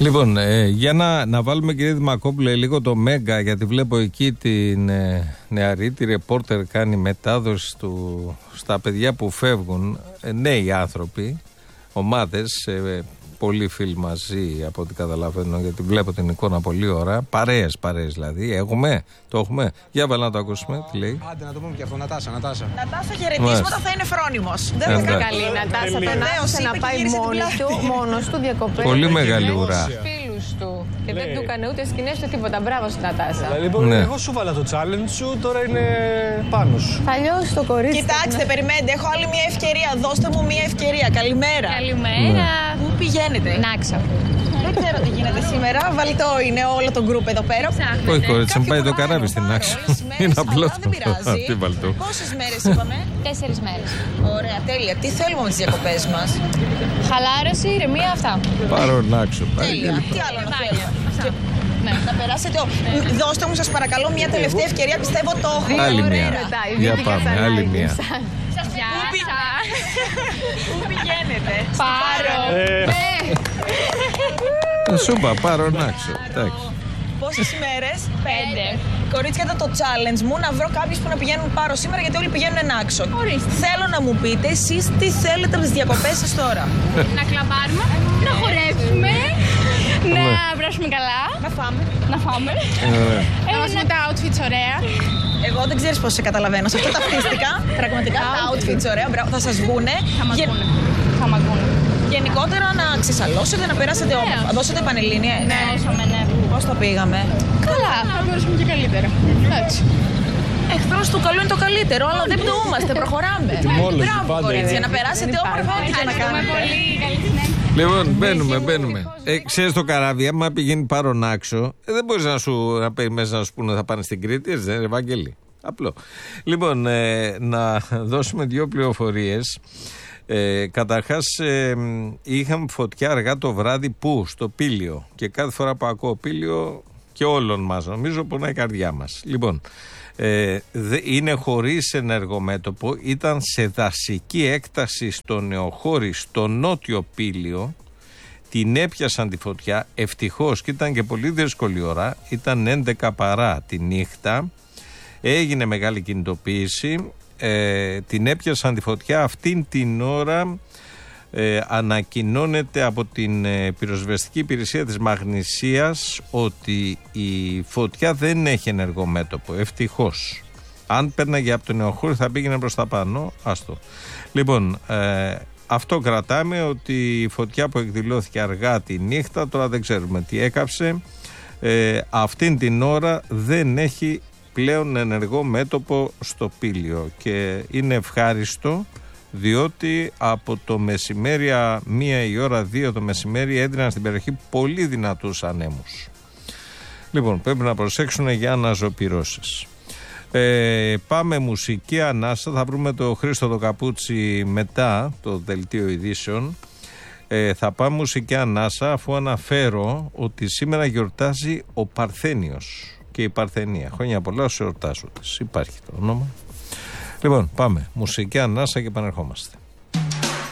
Λοιπόν, για να βάλουμε, κύριε Δημακόπουλε, λίγο το Μέγκα, γιατί βλέπω εκεί την νεαρή, τη ρεπόρτερ κάνει μετάδοση στα παιδιά που φεύγουν, νέοι άνθρωποι, ομάδες, πολλοί φίλοι μαζί από ό,τι καταλαβαίνω, γιατί βλέπω την εικόνα πολύ ώρα. Παρέες δηλαδή. Το έχουμε. Για βάλε να το ακούσουμε, τι λέει. Άντε να το πούμε και αυτό, Νατάσα. Νατάσα, χαιρετίσματα, θα είναι φρόνιμος. Δεν θα είναι καλή Νατάσα. Τον άφησε να πάει μόνος του διακοπές. Πολύ μεγάλη ουρά. Του. Και δεν του έκανε ούτε σκηνές ούτε τίποτα. Μπράβο στην Νατάσα. Δηλαδή, εγώ σου βάλα το challenge σου, τώρα είναι πάνω σου. Θα λιώσει το κορίτσι. Κοιτάξτε, περιμένετε, έχω άλλη μια ευκαιρία. Δώστε μου μια ευκαιρία. Καλημέρα. Καλημέρα. Πού πηγαίνετε? Νάξο. Δεν ξέρω τι γίνεται σήμερα. Βαλτό είναι όλο το γκρουπ εδώ πέρα. Όχι, κορίτσι, μου πάει το καράβι στην Νάξο. Είναι απλό. Δεν πειράζει. Πόσες μέρες είπαμε? 4 μέρες. Ωραία, τέλεια. Τι θέλουμε με τις διακοπές μας? Χαλάρωση, ηρεμία, αυτά. Πάρω Νάξο. Τέλεια. Τι άλλο να θέλουμε? Να περάσετε. Δώστε μου, σας παρακαλώ, μια τελευταία ευκαιρία. Πιστεύω το έχω. Άλλη μια. Για πάμε, άλλη μια. Πού πηγαίνετε? Πάρο. Σου είπα, πάρω Νάξο. Πόσες ημέρες? 5. Κορίτσια, ήταν το challenge μου να βρω κάποιους που να πηγαίνουν Πάρο σήμερα, γιατί όλοι πηγαίνουν Νάξο. Θέλω να μου πείτε εσείς τι θέλετε από τις διακοπές σας τώρα. Να κλαμπάρουμε, να χορέψουμε, να βράσουμε καλά. Να φάμε. Να βάζουμε τα outfits ωραία. Εγώ δεν ξέρεις πώς σε καταλαβαίνω. Σε αυτά τα φτίστηκα. Πραγματικά τα outfits ωραία. Θα σας βγούνε. Θα μ' ακούνε. Γενικότερα να ξεσαλώσετε, να περάσετε όμορφα. Δώσετε πανελλήνια. Ναι, δώσαμε, ναι. Πώς το πήγαμε? Καλά, θα μπορούσαμε και καλύτερα. Έτσι. Εχθρός του καλού είναι το καλύτερο, αλλά δεν πτωούμαστε, προχωράμε. Μπράβο, κορίτσια, να περάσετε όμορφα, ό,τι και να κάνετε. Λοιπόν, μπαίνουμε. Ξέρεις το καράβι, άμα πηγαίνει Πάρο Νάξο, δεν μπορείς να περιμένεις να σου πούνε θα πάνε στην Κρήτη, έτσι δεν είναι, Ευαγγέλη? Απλό. Λοιπόν, να δώσουμε 2 πληροφορίες. Καταρχάς, είχαμε φωτιά αργά το βράδυ στο Πήλιο. Και κάθε φορά που ακούω Πήλιο, και όλων μας νομίζω, πονάει η καρδιά μας. Λοιπόν, είναι χωρίς ενεργομέτωπο, ήταν σε δασική έκταση στο Νεοχώρι, στο νότιο Πήλιο. Την έπιασαν τη φωτιά, ευτυχώς, και ήταν και πολύ δύσκολη ώρα, ήταν 11 παρά τη νύχτα, έγινε μεγάλη κινητοποίηση, την έπιασαν τη φωτιά. Αυτήν την ώρα ανακοινώνεται από την πυροσβεστική υπηρεσία της Μαγνησίας ότι η φωτιά δεν έχει ενεργομέτωπο, ευτυχώς. Αν πέρναγε από το Νεοχώρι θα πήγαινε προς τα πάνω, άστο. Λοιπόν, αυτό κρατάμε, ότι η φωτιά που εκδηλώθηκε αργά τη νύχτα, τώρα δεν ξέρουμε τι έκαψε, αυτήν την ώρα δεν έχει πλέον ενεργό μέτωπο στο Πήλιο, και είναι ευχάριστο, διότι από το μεσημέρι, 1 η ώρα, 2 το μεσημέρι, έδιναν στην περιοχή πολύ δυνατούς ανέμους. Λοιπόν, πρέπει να προσέξουν για αναζωπυρώσεις. Πάμε μουσική ανάσα, θα βρούμε το Χρήστο το Καπούτσι μετά το δελτίο ειδήσεων. Θα πάμε μουσική ανάσα, αφού αναφέρω ότι σήμερα γιορτάζει ο Παρθένιος και η Παρθενία. Χρόνια πολλά στους εορτάζοντες. Υπάρχει το όνομα. Λοιπόν, πάμε. Μουσική ανάσα και επανερχόμαστε.